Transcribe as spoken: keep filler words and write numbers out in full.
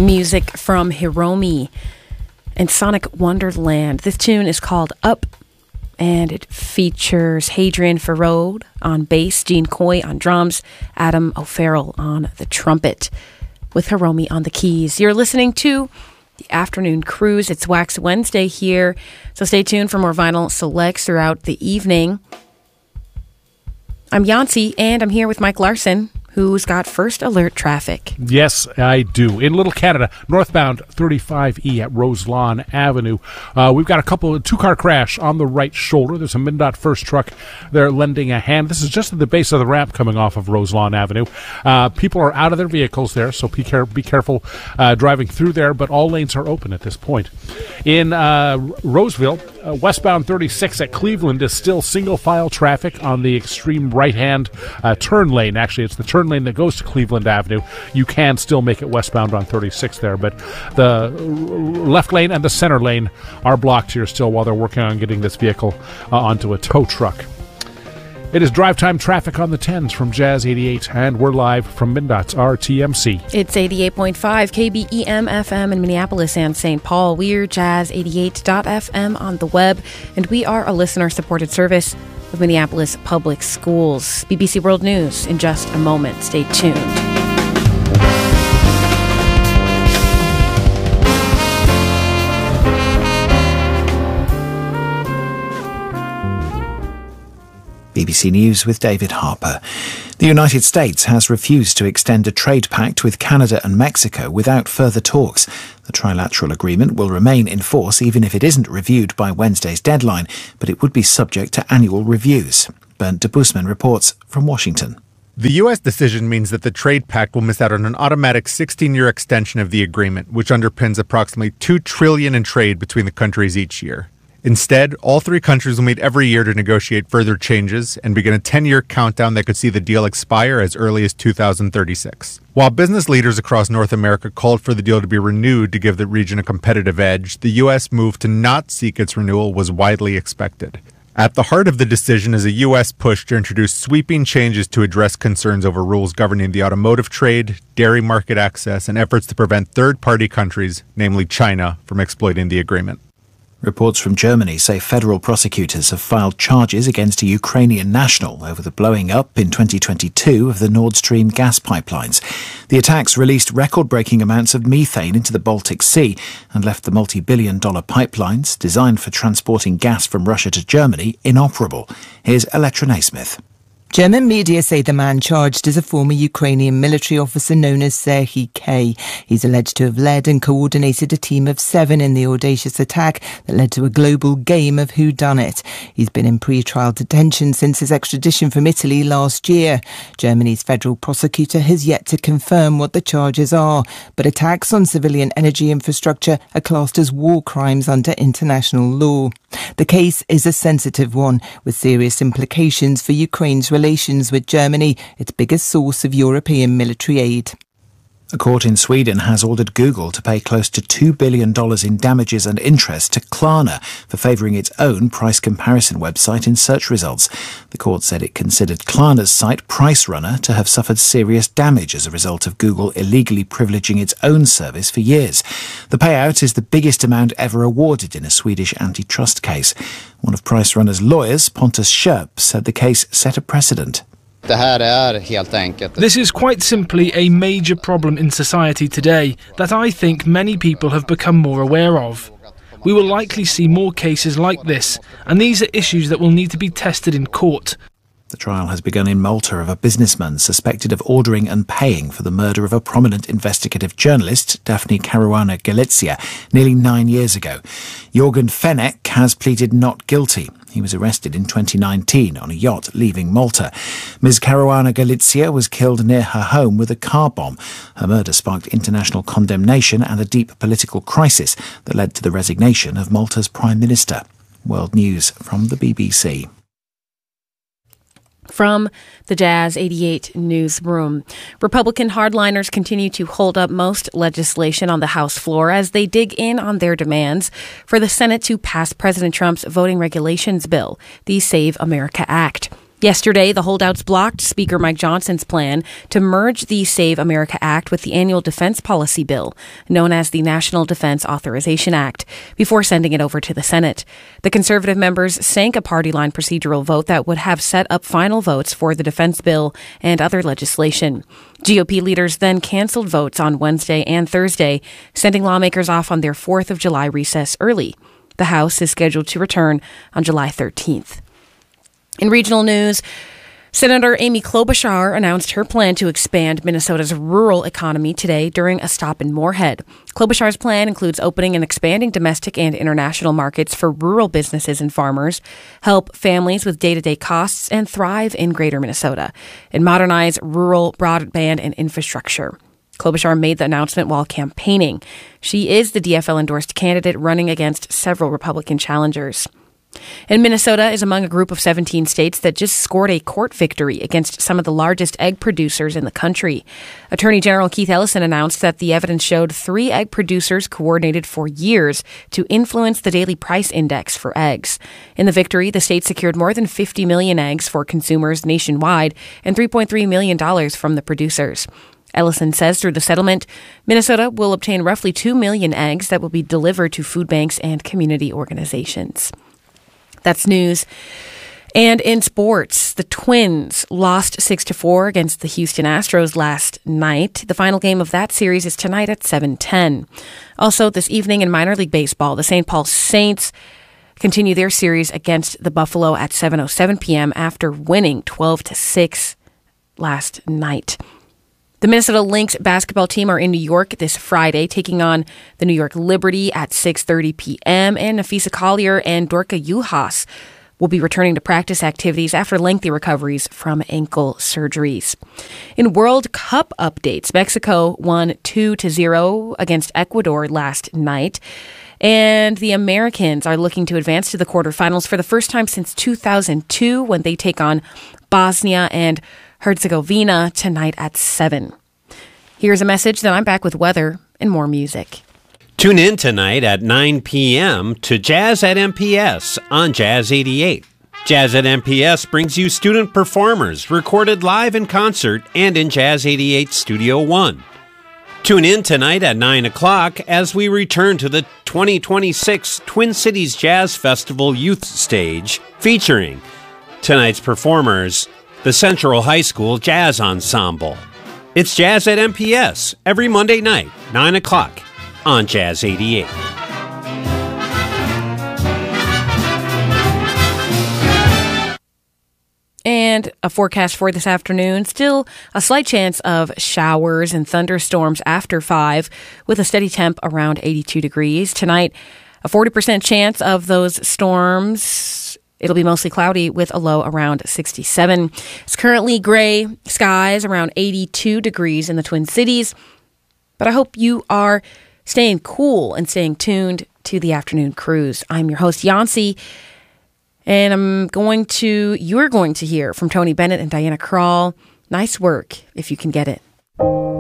Music from Hiromi and Sonic Wonderland. This tune is called Up, and it features Hadrian Farode on bass, Gene Coy on drums, Adam O'Farrell on the trumpet, with Hiromi on the keys. You're listening to the Afternoon Cruise. It's Wax Wednesday here, so stay tuned for more vinyl selects throughout the evening. I'm Yancy, and I'm here with Mike Larson, who's got first alert traffic. Yes, I do. In Little Canada, northbound thirty-five E at Roselawn Avenue. Uh, we've got a couple, two-car crash on the right shoulder. There's a MnDOT first truck there lending a hand. This is just at the base of the ramp coming off of Roselawn Avenue. Uh, people are out of their vehicles there, so be, care- be careful uh, driving through there, but all lanes are open at this point. In uh, Roseville, uh, westbound thirty-six at Cleveland is still single-file traffic on the extreme right-hand uh, turn lane. Actually, it's the turn lane that goes to Cleveland Avenue. You can still make it westbound on thirty-six there, but the left lane and the center lane are blocked here still while they're working on getting this vehicle uh, onto a tow truck. It is drive time traffic on the tens from Jazz eighty-eight, and we're live from MnDOT's R T M C. It's eighty-eight point five K B E M F M in Minneapolis and Saint Paul. We're jazz eighty-eight dot f m on the web, and we are a listener-supported service of Minneapolis Public Schools. B B C World News in just a moment. Stay tuned. B B C News with David Harper. The United States has refused to extend a trade pact with Canada and Mexico without further talks. The trilateral agreement will remain in force even if it isn't reviewed by Wednesday's deadline, but it would be subject to annual reviews. Bernd de Busman reports from Washington. The U S decision means that the trade pact will miss out on an automatic sixteen-year extension of the agreement, which underpins approximately two trillion dollars in trade between the countries each year. Instead, all three countries will meet every year to negotiate further changes and begin a ten-year countdown that could see the deal expire as early as two thousand thirty-six. While business leaders across North America called for the deal to be renewed to give the region a competitive edge, the U S move to not seek its renewal was widely expected. At the heart of the decision is a U S push to introduce sweeping changes to address concerns over rules governing the automotive trade, dairy market access, and efforts to prevent third-party countries, namely China, from exploiting the agreement. Reports from Germany say federal prosecutors have filed charges against a Ukrainian national over the blowing up in twenty twenty-two of the Nord Stream gas pipelines. The attacks released record-breaking amounts of methane into the Baltic Sea and left the multi-billion dollar pipelines, designed for transporting gas from Russia to Germany, inoperable. Here's Electra Naismith. German media say the man charged is a former Ukrainian military officer known as Serhiy K. He's alleged to have led and coordinated a team of seven in the audacious attack that led to a global game of whodunit. He's been in pre-trial detention since his extradition from Italy last year. Germany's federal prosecutor has yet to confirm what the charges are, but attacks on civilian energy infrastructure are classed as war crimes under international law. The case is a sensitive one, with serious implications for Ukraine's relations with Germany, its biggest source of European military aid. A court in Sweden has ordered Google to pay close to two billion dollars in damages and interest to Klarna for favouring its own price comparison website in search results. The court said it considered Klarna's site PriceRunner to have suffered serious damage as a result of Google illegally privileging its own service for years. The payout is the biggest amount ever awarded in a Swedish antitrust case. One of PriceRunner's lawyers, Pontus Scherp, said the case set a precedent. This is quite simply a major problem in society today that I think many people have become more aware of. We will likely see more cases like this, and these are issues that will need to be tested in court. The trial has begun in Malta of a businessman suspected of ordering and paying for the murder of a prominent investigative journalist, Daphne Caruana Galizia, nearly nine years ago. Jorgen Fenech has pleaded not guilty. He was arrested in twenty nineteen on a yacht leaving Malta. Miz Caruana Galizia was killed near her home with a car bomb. Her murder sparked international condemnation and a deep political crisis that led to the resignation of Malta's Prime Minister. World News from the B B C. From the Jazz eighty-eight newsroom, Republican hardliners continue to hold up most legislation on the House floor as they dig in on their demands for the Senate to pass President Trump's voting regulations bill, the Save America Act. Yesterday, the holdouts blocked Speaker Mike Johnson's plan to merge the Save America Act with the annual defense policy bill, known as the National Defense Authorization Act, before sending it over to the Senate. The conservative members sank a party-line procedural vote that would have set up final votes for the defense bill and other legislation. G O P leaders then canceled votes on Wednesday and Thursday, sending lawmakers off on their fourth of July recess early. The House is scheduled to return on July thirteenth. In regional news, Senator Amy Klobuchar announced her plan to expand Minnesota's rural economy today during a stop in Moorhead. Klobuchar's plan includes opening and expanding domestic and international markets for rural businesses and farmers, help families with day-to-day costs, and thrive in greater Minnesota, and modernize rural broadband and infrastructure. Klobuchar made the announcement while campaigning. She is the D F L-endorsed candidate running against several Republican challengers. And Minnesota is among a group of seventeen states that just scored a court victory against some of the largest egg producers in the country. Attorney General Keith Ellison announced that the evidence showed three egg producers coordinated for years to influence the daily price index for eggs. In the victory, the state secured more than fifty million eggs for consumers nationwide and three point three million dollars from the producers. Ellison says through the settlement, Minnesota will obtain roughly two million eggs that will be delivered to food banks and community organizations. That's news. And in sports, the Twins lost six to four against the Houston Astros last night. The final game of that series is tonight at seven ten. Also, this evening in minor league baseball, the Saint Paul Saints continue their series against the Buffalo at seven oh seven p.m. after winning twelve to six last night. The Minnesota Lynx basketball team are in New York this Friday, taking on the New York Liberty at six thirty p.m. And Nafisa Collier and Dorka Juhas will be returning to practice activities after lengthy recoveries from ankle surgeries. In World Cup updates, Mexico won two to zero against Ecuador last night. And the Americans are looking to advance to the quarterfinals for the first time since two thousand two when they take on Bosnia and Herzegovina tonight at seven. Here's a message, then I'm back with weather and more music. Tune in tonight at nine p.m. to Jazz at M P S on Jazz eighty-eight. Jazz at M P S brings you student performers recorded live in concert and in Jazz eighty-eight Studio One. Tune in tonight at nine o'clock as we return to the twenty twenty-six Twin Cities Jazz Festival Youth Stage, featuring tonight's performers, the Central High School Jazz Ensemble. It's Jazz at M P S every Monday night, nine o'clock on Jazz eighty-eight. And a forecast for this afternoon, still a slight chance of showers and thunderstorms after five with a steady temp around eighty-two degrees. Tonight, a forty percent chance of those storms. It'll be mostly cloudy with a low around sixty-seven. It's currently gray skies around eighty-two degrees in the Twin Cities. But I hope you are staying cool and staying tuned to the afternoon cruise. I'm your host, Yancy. And I'm going to, you're going to hear from Tony Bennett and Diana Krall. Nice work, if you can get it.